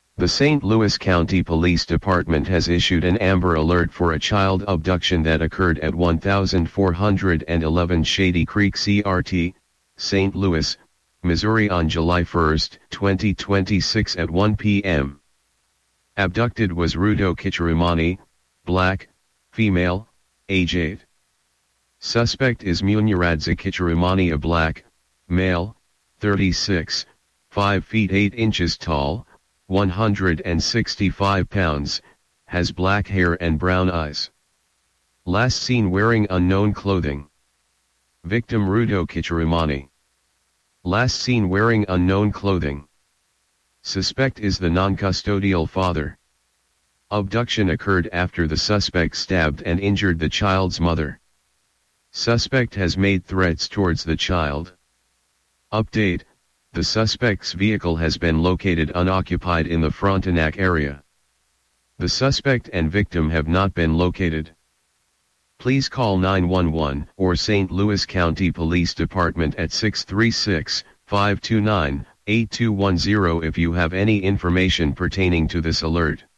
The St. Louis County Police Department has issued an Amber Alert for a child abduction that occurred at 1411 Shady Creek CRT, St. Louis, Missouri on July 1, 2026 at 1 p.m. Abducted was Rudo Kichirimani, black, female, age 8. Suspect is Munyaradza Kichirimani, a black, male, 36, 5 feet 8 inches tall, 165 pounds, has black hair and brown eyes. Last seen wearing unknown clothing. Victim Rudo Kichirimani. Last seen wearing unknown clothing. Suspect is the non-custodial father. Abduction occurred after the suspect stabbed and injured the child's mother. Suspect has made threats towards the child. Update: the suspect's vehicle has been located unoccupied in the Frontenac area. The suspect and victim have not been located. Please call 911 or St. Louis County Police Department at 636-529-8210 if you have any information pertaining to this alert.